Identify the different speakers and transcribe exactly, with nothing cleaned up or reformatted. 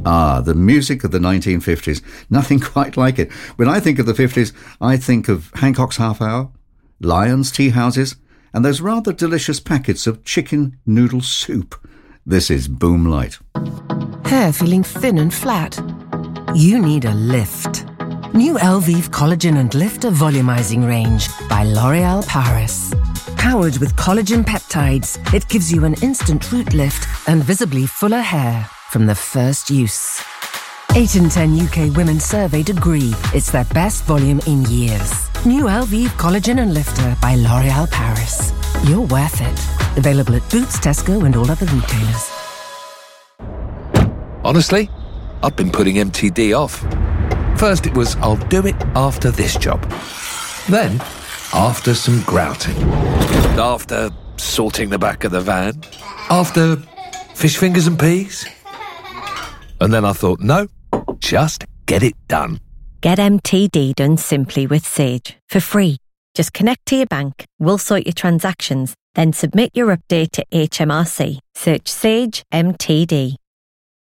Speaker 1: Ah, the music of the nineteen fifties. Nothing quite like it. When I think of the fifties, I think of Hancock's Half Hour, Lyons tea houses, and those rather delicious packets of chicken noodle soup. This is Boomlight.
Speaker 2: Hair feeling thin and flat? You need a lift. New Elvive Collagen and Lifter Volumizing Range by L'Oréal Paris. Powered with collagen peptides, it gives you an instant root lift and visibly fuller hair from the first use. eight in ten U K women surveyed agree it's their best volume in years. New Elvive Collagen and Lifter by L'Oréal Paris. You're worth it. Available at Boots, Tesco and all other retailers.
Speaker 3: Honestly, I've been putting M T D off. First it was, I'll do it after this job. Then, after some grouting. After sorting the back of the van. After fish fingers and peas. And then I thought, no, just get it done.
Speaker 4: Get M T D done simply with Sage for free. Just connect to your bank, we'll sort your transactions, then submit your update to H M R C. Search Sage M T D.